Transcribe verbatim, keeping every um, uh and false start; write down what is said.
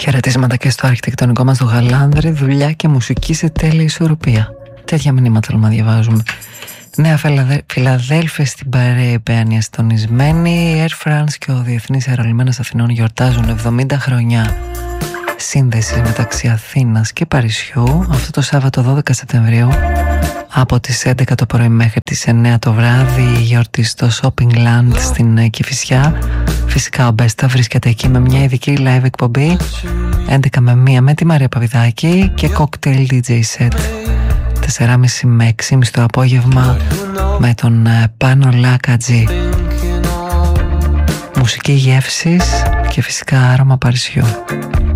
Χαιρετίσματα και στο αρχιτεκτονικό μας το Γαλάνδρη. Δουλειά και μουσική σε τέλεια ισορροπία. Τέτοια μηνύματα θέλουμε να διαβάζουμε. Νέα Φιλαδέλφια στην παρέα υπέανια στονισμένη. Η Air France και ο Διεθνής Αερολιμένας Αθηνών γιορτάζουν εβδομήντα χρόνια σύνδεση μεταξύ Αθήνας και Παρισιού αυτό το Σάββατο δώδεκα Σεπτεμβρίου από τις έντεκα το πρωί μέχρι τις εννέα το βράδυ. Η γιορτή στο Shopping Land στην Κηφισιά. Φυσικά ο Μπέστα βρίσκεται εκεί με μια ειδική live εκπομπή έντεκα με μία με τη Μαρία Παπηδάκη και cocktail ντι τζέι set τέσσερα και μισή με έξι και μισή το απόγευμα με τον Πάνο Λάκατζη. Μουσική γεύσης και φυσικά άρωμα Παρισιού.